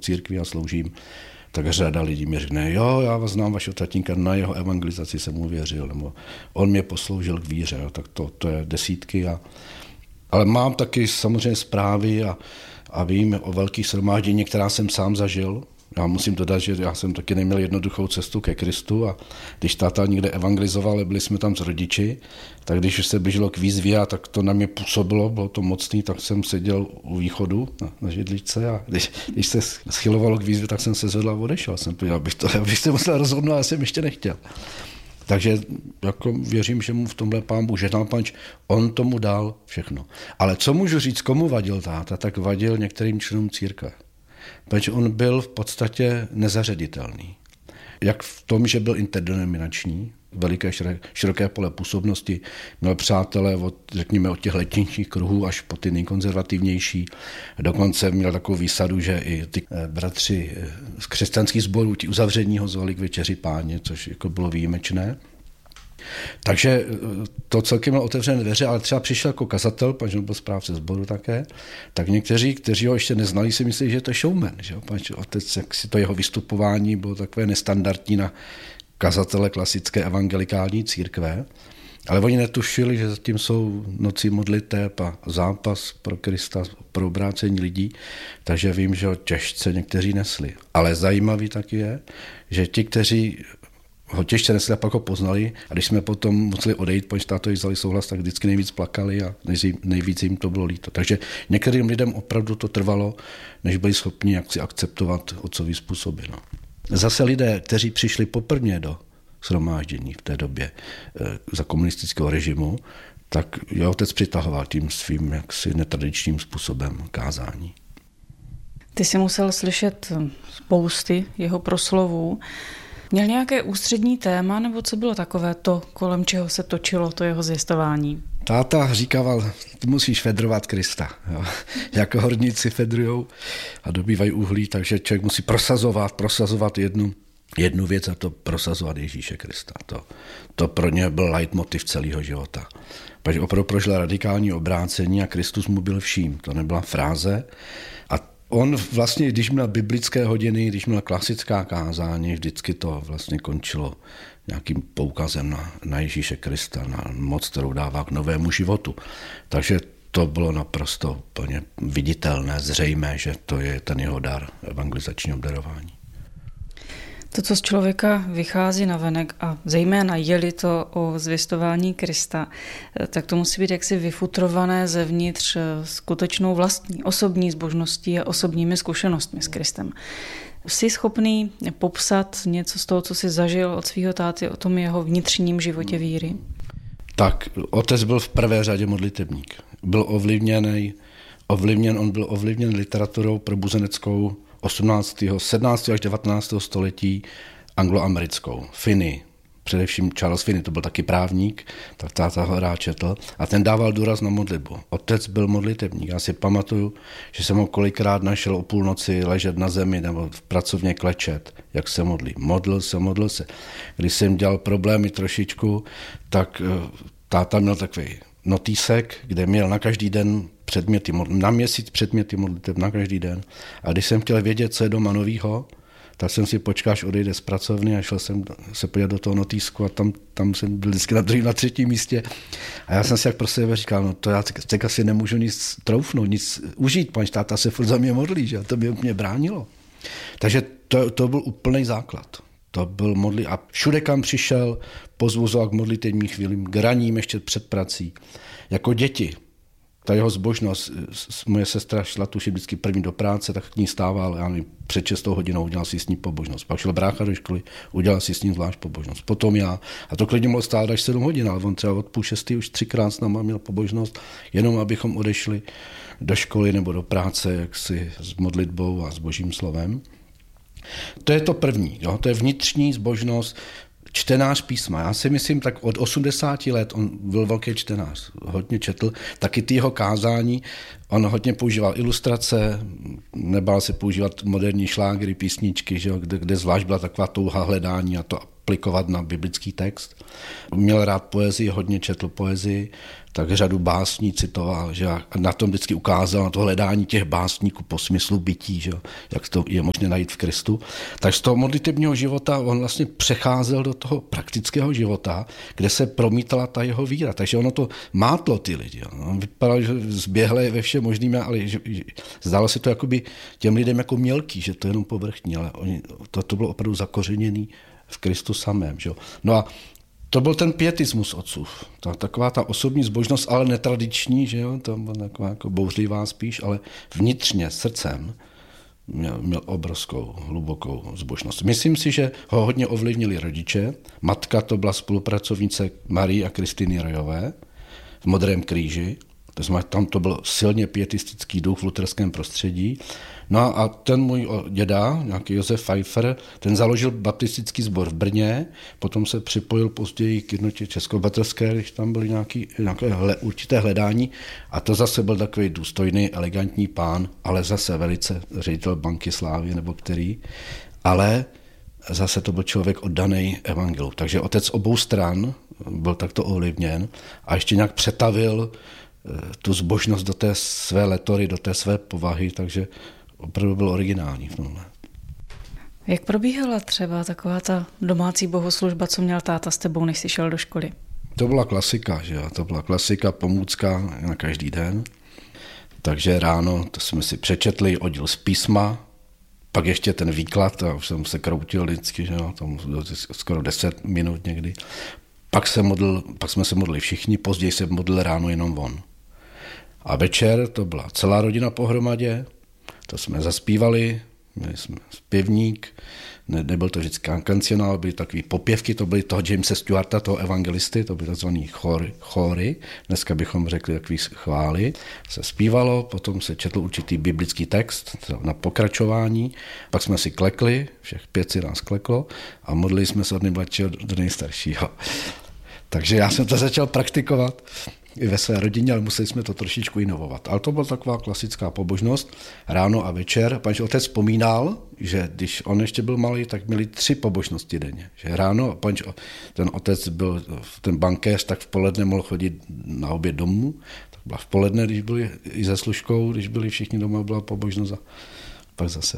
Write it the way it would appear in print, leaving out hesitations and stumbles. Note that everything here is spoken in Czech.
církvi a sloužím, tak řada lidí mi řekne, jo, já vás znám vašeho tatínka, na jeho evangelizaci jsem uvěřil, nebo on mě posloužil k víře, jo, tak to je desítky. Ale mám taky samozřejmě zprávy a vím o velkých shromáždění, která jsem sám zažil. Já musím dodat, že já jsem taky neměl jednoduchou cestu ke Kristu a když táta někde evangelizoval, byli jsme tam s rodiči, tak když se běželo k výzvě, tak to na mě působilo, bylo to mocný, tak jsem seděl u východu na židličce a když se schylovalo k výzvě, tak jsem se zvedl a odešel. Jsem powiedzial, abych se musel rozhodnout, ale jsem ještě nechtěl. Takže jako věřím, že mu v tomhle Pán Bůh žehnal, pač on tomu dal všechno. Ale co můžu říct, komu vadil táta, tak vadil některým členům církve. Protože on byl v podstatě nezařaditelný. Jak v tom, že byl interdenominační, veliké široké pole působnosti, měl přátelé od těch letničních kruhů až po ty nejkonzervativnější. Dokonce měl takovou výsadu, že i ty bratři z křesťanských sborů, ti uzavření ho zvali k večeři Páně, což jako bylo výjimečné. Takže to celkem měl otevřené dveře, ale třeba přišel jako kazatel, protože on byl správce sboru také, tak někteří, kteří ho ještě neznali, si myslí, že je to showman. Že? Otec, jak si to jeho vystupování bylo takové nestandardní na kazatele klasické evangelikální církve, ale oni netušili, že zatím jsou noci modliteb a zápas pro Krista, pro obrácení lidí, takže vím, že ho těžce někteří nesli. Ale zajímavý taky je, že ti, kteří ho těžce nesli a pak ho poznali a když jsme potom museli odejít, protože tátovi vzali souhlas, tak vždycky nejvíc plakali a nejvíc jim to bylo líto. Takže některým lidem opravdu to trvalo, než byli schopni jak si akceptovat otcový způsoby. No. Zase lidé, kteří přišli poprvé do shromáždění v té době za komunistického režimu, tak je otec přitahoval tím svým jaksi netradičním způsobem kázání. Ty jsi musel slyšet spousty jeho proslovů. Měl nějaké ústřední téma, nebo co bylo takové to, kolem čeho se točilo to jeho zvěstování? Táta říkával, ty musíš fedrovat Krista. Jo. Jako horníci fedrujou a dobývají uhlí, takže člověk musí prosazovat jednu věc a to prosazovat Ježíše Krista. To pro ně byl leitmotiv celého života. Protože opravdu prožil radikální obrácení a Kristus mu byl vším. To nebyla fráze. A on vlastně, když měl biblické hodiny, když měl klasická kázání, vždycky to vlastně končilo nějakým poukazem na Ježíše Krista, na moc, kterou dává k novému životu. Takže to bylo naprosto úplně viditelné, zřejmé, že to je ten jeho dar, evangelizační obdarování. To, co z člověka vychází navenek a zejména je-li to o zvěstování Krista, tak to musí být jaksi vyfutrované zevnitř skutečnou vlastní osobní zbožností a osobními zkušenostmi s Kristem. Jsi schopný popsat něco z toho, co jsi zažil od svého táty, o tom jeho vnitřním životě víry? Tak, otec byl v prvé řadě modlitebník. On byl ovlivněn literaturou probuzeneckou 17. až 19. století angloamerickou. Finney, především Charles Finney, to byl taky právník, tak táta ho rád četl a ten dával důraz na modlitbu. Otec byl modlitebník. Já si pamatuju, že jsem ho kolikrát našel o půlnoci ležet na zemi nebo v pracovně klečet, jak se modlí. Modlil se. Když jsem dělal problémy trošičku, tak táta měl takový notýsek, kde měl na každý den předměty, na měsíc předměty modliteb na každý den. A když jsem chtěl vědět, co je doma novýho, tak jsem si počkal, až odejde z pracovny a šel jsem se podívat do toho notýsku a tam jsem byl vždycky na třetím místě. A já jsem si jak pro sebe říkal, no to já teď asi nemůžu nic troufnout, nic užít, pan táta se furt za mě modlí, že? To by mě bránilo. Takže to byl úplný základ. To byl a všude, kam přišel, pozvuzoval k modlitevním chvílím, k raním ještě před prací. Jako děti, ta jeho zbožnost, moje sestra šla tuši vždycky první do práce, tak k ní stával, já nevím, před 6 hodinou udělal si s ní pobožnost. Pak šel brácha do školy, udělal si s ní zvlášť pobožnost. Potom já. A to klidně mohlo stát až 7 hodin, ale on třeba od 5:30 už 3krát s náma měl pobožnost, jenom abychom odešli do školy nebo do práce jaksi s modlitbou a s božím slovem. To je to první, jo? To je vnitřní zbožnost, čtenář písma. Já si myslím, tak od 80 let on byl velký čtenář, hodně četl, taky ty jeho kázání, on hodně používal ilustrace, nebál se používat moderní šlágry, písničky, že jo? Kde zvlášť byla taková touha hledání a to aplikovat na biblický text. Měl rád poezii, hodně četl poezii, tak řadu básní citoval, že na tom vždycky ukázal na to hledání těch básníků po smyslu bytí, že jak to je možné najít v Kristu. Takže z toho modlitevního života on vlastně přecházel do toho praktického života, kde se promítala ta jeho víra. Takže ono to mátlo ty lidi. On vypadal, že zběhle ve všem možným, ale zdálo se to jakoby těm lidem jako mělký, že to je jenom povrchní, ale to bylo opravdu zakořeněný v Kristu samém. Že? No a to byl ten pietismus otcův. Taková ta osobní zbožnost, ale netradiční, že jo, to byla taková jako bouřlivá spíš, ale vnitřně, srdcem měl obrovskou, hlubokou zbožnost. Myslím si, že ho hodně ovlivnili rodiče. Matka to byla spolupracovnice Marie a Kristiny Rojové v Modrém kříži. To znamená, tam to byl silně pietistický duch v luterském prostředí. No a ten můj děda, nějaký Josef Pfeiffer, ten založil baptistický sbor v Brně, potom se připojil později k jednotě českobratrské, když tam byly nějaké určité hledání a to zase byl takový důstojný, elegantní pán, ale zase velice ředitel Banky Slávy nebo který, ale zase to byl člověk oddaný evangelu. Takže otec obou stran byl takto ovlivněn a ještě nějak přetavil tu zbožnost do té své letory, do té své povahy, takže opravdu byl originální v tomhle. Jak probíhala třeba taková ta domácí bohoslužba, co měl táta s tebou, než jsi šel do školy? To byla klasika, že jo? To byla klasika, pomůcka na každý den. Takže ráno to jsme si přečetli, oddíl z písma, pak ještě ten výklad, a už jsem se kroutil vždycky, že jo? Tam skoro 10 minut někdy. Pak jsme se modlili všichni, později se modlil ráno jenom on. A večer to byla celá rodina pohromadě, to jsme zaspívali, měli jsme zpěvník, nebyl to vždycky kancionál, byly takové popěvky, to byly toho Jamesa Stewarta, toho evangelisty, to byly takzvaný chóry, dneska bychom řekli takový chvály, se zpívalo, potom se četl určitý biblický text na pokračování, pak jsme si klekli, všech 5 si nás kleklo a modlili jsme se od nejmladšího do nejstaršího. Takže já jsem to začal praktikovat i ve své rodině, ale museli jsme to trošičku inovovat. Ale to byla taková klasická pobožnost, ráno a večer. Pan otec vzpomínal, že když on ještě byl malý, tak měli 3 pobožnosti denně. Že ráno, ten otec byl ten bankéř, tak v poledne mohl chodit na oběd domů. Tak byla v poledne, když byli i se služkou, když byli všichni doma, byla pobožnost a pak zase